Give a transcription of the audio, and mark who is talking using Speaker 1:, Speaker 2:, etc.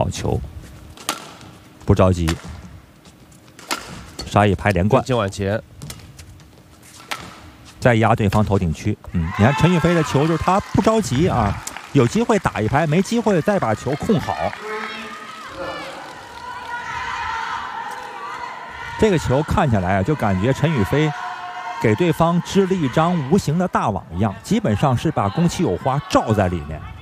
Speaker 1: 好球，不着急，杀一拍连贯，
Speaker 2: 今晚前
Speaker 1: 再压对方头顶区。你看陈雨菲的球就是他不着急啊，有机会打一拍，没机会再把球控好。这个球看起来啊，就感觉陈雨菲给对方织了一张无形的大网一样，基本上是把宫崎有花罩在里面。